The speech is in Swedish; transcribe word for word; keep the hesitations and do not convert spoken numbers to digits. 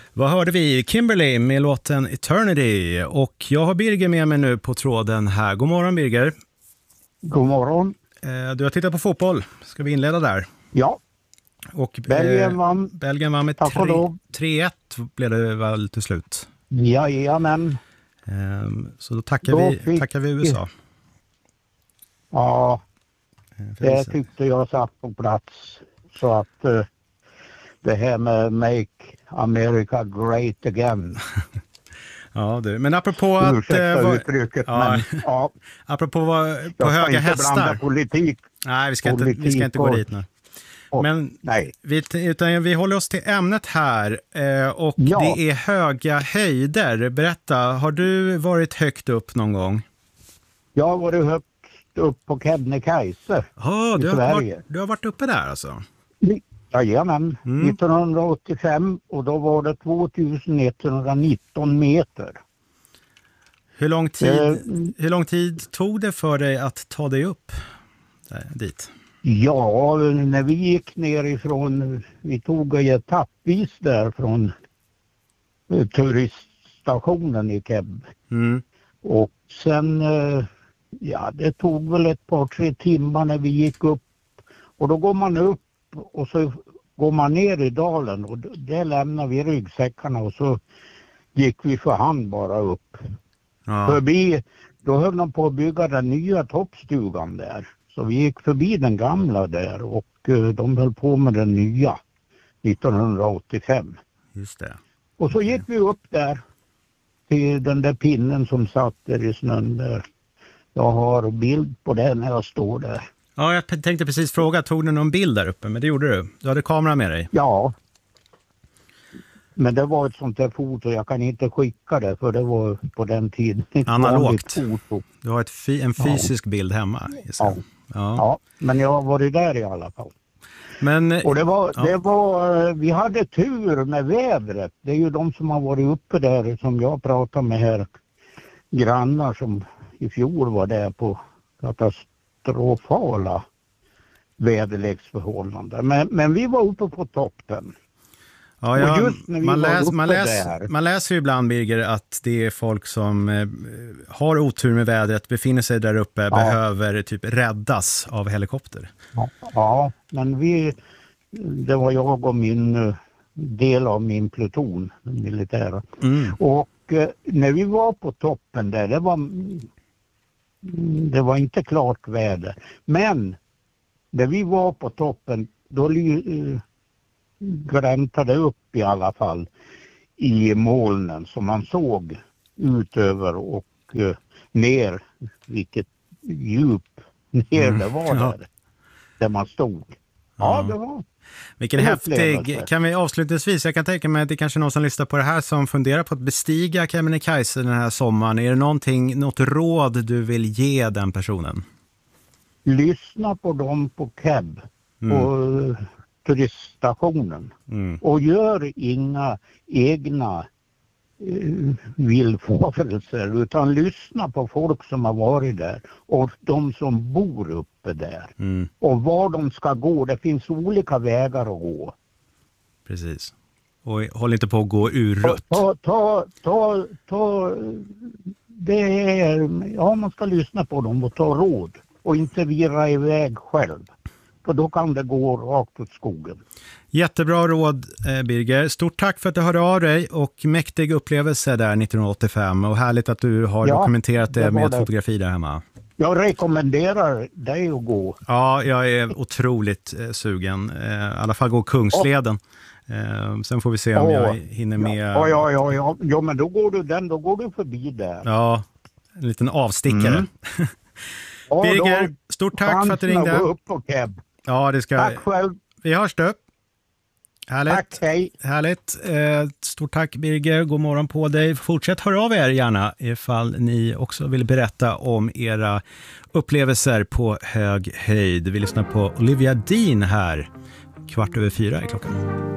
Vad hörde vi? Kimberly med låten Eternity. Och jag har Birger med mig nu på tråden här. God morgon Birger. God morgon. Eh, du har tittat på fotboll. Ska vi inleda där? Ja. Och, Belgien eh, vann. Belgien vann med tre ett blev det väl till slut. Jajamän. Eh, så då tackar, Då vi, fick... tackar vi U S A. Ja, eh, det tyckte jag satt på plats. Så att uh, det här med Make America Great Again. Ja, du. Men apropå att... Ursäkta var, uttrycket, ja, men ja. Apropå var, på höga inte hästar. Blanda politik. Nej, vi ska, politik inte, vi ska inte gå och, dit nu. och, Men nej. Vi, utan vi håller oss till ämnet här. Eh, och ja. det är höga höjder. Berätta, har du varit högt upp någon gång? Jag har varit högt upp på Kebnekaise oh, i du har Sverige. Varit, du har varit uppe där alltså? Jajamän, mm. nittonhundraåttiofem och då var det tvåtusenetthundranitton meter. Hur lång tid, eh, hur lång tid tog det för dig att ta dig upp där, dit? Ja, när vi gick ner ifrån, vi tog etappvis där från eh, turiststationen i Keb. Mm. Och sen, eh, ja det tog väl ett par tre timmar när vi gick upp. Och då går man upp och så går man ner i dalen och där lämnar vi ryggsäckarna och så gick vi för hand bara upp. Ja. Förbi, då höll de på att bygga den nya toppstugan där. Så vi gick förbi den gamla där och uh, de höll på med den nya nittonhundraåttiofem. Just det. Och så gick vi upp där till den där pinnen som satt där i snön där. Jag har bild på den när jag står där. Ja, jag tänkte precis fråga, tog du någon bild där uppe? Men det gjorde du. Du hade kamera med dig. Ja. Men det var ett sånt där foto, jag kan inte skicka det för det var på den tiden. Analogt. Foto. Du har ett fi- en fysisk ja. bild hemma. Ja. Ja. ja, men jag har varit där i alla fall. Men, och det var, ja. det var, vi hade tur med vädret. Det är ju de som har varit uppe där som jag pratar med här. Grannar som i fjol var där på katastrofala väderleksförhållanden. Men, men vi var uppe på toppen. Ja, ja, man, läs, man, läs, man läser ju ibland, Birger, att det är folk som eh, har otur med vädret, befinner sig där uppe, ja. behöver typ räddas av helikopter. Ja, ja, men vi, det var jag och min del av min pluton, militära. Mm. Och eh, när vi var på toppen där, det var, det var inte klart väder. Men när vi var på toppen, då eh, gläntade upp i alla fall i molnen som man såg utöver och uh, ner, vilket djup ner det var där, mm. där man stod. Ja, ja det var. Vilken häftig, kan vi avslutningsvis, jag kan tänka mig att det är kanske någon som lyssnar på det här som funderar på att bestiga Kebnekaise den här sommaren. Är det någonting, något råd du vill ge den personen? Lyssna på dem på Keb mm. och turiststationen mm. och gör inga egna uh, villfarelser utan lyssna på folk som har varit där och de som bor uppe där mm. och var de ska gå. Det finns olika vägar att gå. Precis. Och håll inte på att gå ur rött. Ta, ta, ta, ta, det är, ja, man ska lyssna på dem och ta råd och inte virra iväg själv. Och då kan det gå rakt åt skogen. Jättebra råd, eh, Birger. Stort tack för att du hörde av dig och mäktig upplevelse där nittonhundraåttiofem. Och härligt att du har ja, dokumenterat det, det med ett det. fotografi där hemma. Jag rekommenderar dig att gå. Ja, jag är otroligt eh, sugen. Eh, I alla fall gå Kungsleden. Eh, sen får vi se om oh, jag hinner med. Ja, ja, ja, ja. ja, men då går du den, då går du förbi där. Ja, en liten avstickare. Mm. Birger, stort tack för att du ringde. Upp på Keb. Ja, det ska... Tack själv. Vi hörs då. Härligt. Tack, hej. Härligt. Eh, stort tack, Birger. God morgon på dig. Fortsätt höra av er gärna ifall ni också vill berätta om era upplevelser på hög höjd. Vi lyssnar på Olivia Dean här. Kvart över fyra är klockan.